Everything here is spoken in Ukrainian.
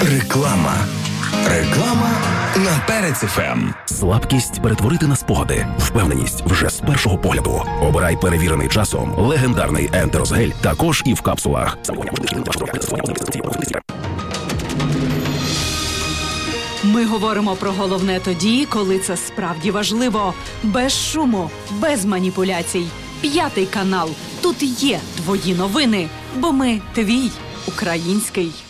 Реклама. Реклама на Перець ФМ. Слабкість перетворити на спогади. Впевненість вже з першого погляду. Обирай перевірений часом легендарний Ентерозгель, також і в капсулах. Ми говоримо про головне тоді, коли це справді важливо. Без шуму, без маніпуляцій. 5 канал. Тут є твої новини, бо ми твій український.